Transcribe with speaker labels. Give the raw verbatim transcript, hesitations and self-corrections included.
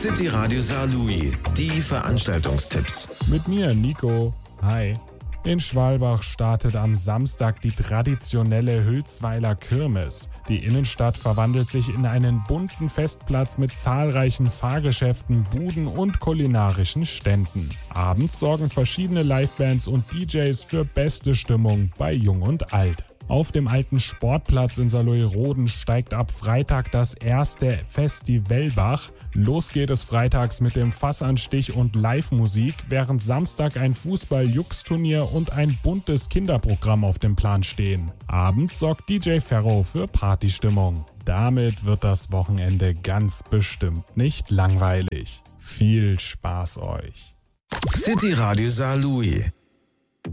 Speaker 1: City Radio Saarlouis, die Veranstaltungstipps.
Speaker 2: Mit mir, Nico. Hi. In Schwalbach startet am Samstag die traditionelle Hülsweiler Kirmes. Die Innenstadt verwandelt sich in einen bunten Festplatz mit zahlreichen Fahrgeschäften, Buden und kulinarischen Ständen. Abends sorgen verschiedene Livebands und D Js für beste Stimmung bei Jung und Alt. Auf dem alten Sportplatz in Saarlouis-Roden steigt ab Freitag das erste Festivalbach. Los geht es freitags mit dem Fassanstich und Live-Musik, während Samstag ein Fußball-Jux-Turnier und ein buntes Kinderprogramm auf dem Plan stehen. Abends sorgt D J Ferro für Partystimmung. Damit wird das Wochenende ganz bestimmt nicht langweilig. Viel Spaß euch!
Speaker 1: City Radio Saarlouis.